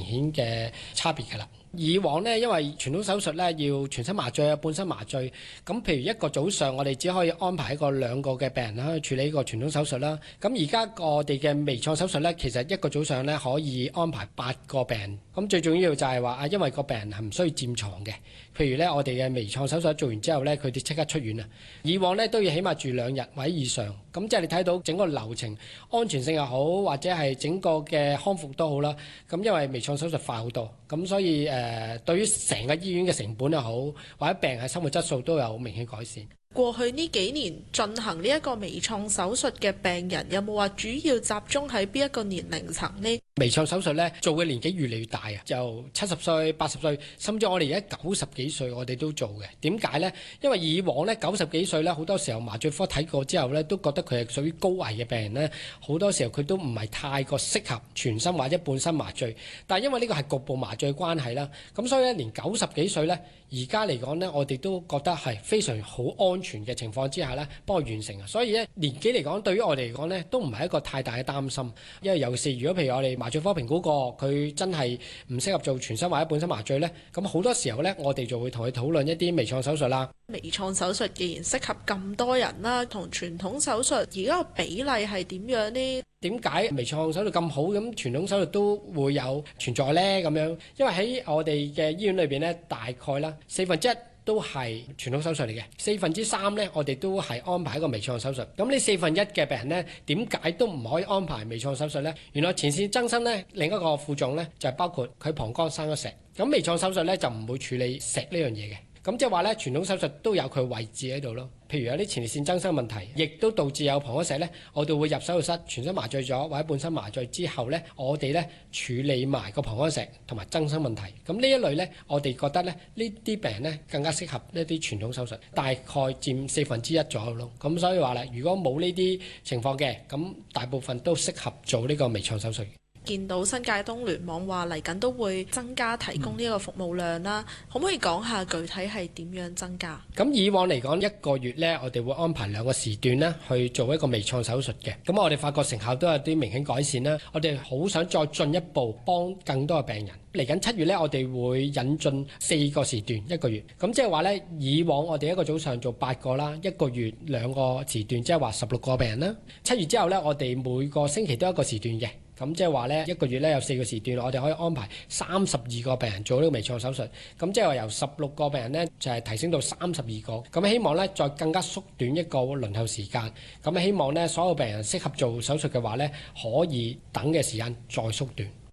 顯嘅差別㗎啦。以往呢，因為傳統手術呢要全身麻醉啊、半身麻醉，咁譬如一個早上我哋只可以安排兩個嘅病人啦去處理呢個傳統手術啦。咁而家我哋嘅微創手術呢，其實一個早上呢可以安排8個病人。咁最重要就係話因為個病人係唔需要佔床嘅。譬如呢，我哋嘅微創手術做完之後呢，佢哋即刻出院啦。以往呢都要起碼住2日或者以上。咁即係你睇到整個流程安全性又好，或者係整個嘅康復都好啦。咁因為微創手術快好多，咁所以對於成個醫院嘅成本又好，或者病人生活質素都有明顯改善。 過去呢幾年進行呢一個微創手術嘅病人，有冇話主要集中喺邊一個年齡層呢？ 微創手術呢，做嘅年紀越嚟越大啊，就70歲、80歲，甚至我哋而家90幾歲，我哋都做嘅。點解呢？因為以往呢90幾歲呢，好多時候麻醉科睇過之後呢，都覺得佢係屬於高危嘅病人呢，好多時候佢都唔係太過適合全身或者半身麻醉。但係因為呢個係局部麻醉嘅關係啦，咁所以呢，連90幾歲呢，而家嚟講呢，我哋都覺得係非常好安全嘅情況之下呢，幫佢完成啊。所以呢，年紀嚟講，對於我哋嚟講呢，都唔係一個太大嘅擔心。因為尤其是如果譬如我哋麻醉科評估過佢真係唔適合做全身或者半身麻醉呢，咁好多時候呢，我哋就會同佢討論一啲微創手術啦。 微創手術既然適合咁多人啦，同傳統手術而家個比例係點樣呢？ 點解微創手術咁好，咁傳統手術都會有存在呢？咁樣，因為喺我哋嘅醫院裏邊呢，大概啦1/4都係傳統手術嚟嘅，3/4呢，我哋都係安排一個微創手術。咁呢1/4嘅病人呢，點解都唔可以安排微創手術呢？原來前線增生呢，另一個副種呢，就係包括佢膀胱生咗石。咁微創手術呢，就唔會處理石呢樣嘢嘅。咁即係話咧，傳統手術都有佢位置喺度咯。譬如有啲前列腺增生問題，亦都導致有膀胱石咧，我哋會入手術室全身麻醉咗或者半身麻醉之後咧，我哋咧處理埋個膀胱石同埋增生問題。咁呢一類咧，我哋覺得咧呢啲病人咧更加適合呢啲傳統手術，大概佔1/4左右咯。咁所以話咧，如果冇呢啲情況嘅，咁大部分都適合做呢個微創手術。 見到新界東聯網話嚟緊都會增加提供呢個服務量啦，可唔可以講下具體係點樣增加？ 咁以往嚟講，一個月呢，我哋會安排2個時段呢去做一個微創手術嘅。咁我哋發覺成效都有啲明顯改善啦。我哋好想再進一步幫更多嘅病人。嚟緊7月呢，我哋會引進4個時段一個月。咁即係話呢，以往我哋一個早上做8個啦，一個月2個時段，即係話16個病人啦。7月之後呢，我哋每個星期都有一個時段嘅。咁即係話呢，一個月呢有4個時段，我哋可以安排32個病人做呢個微創手術。咁即係話由16個病人呢，就係提升到32個。咁希望呢，再更加縮短一個輪候時間。咁希望呢，所有病人適合做手術嘅話呢，可以等嘅時間再縮短。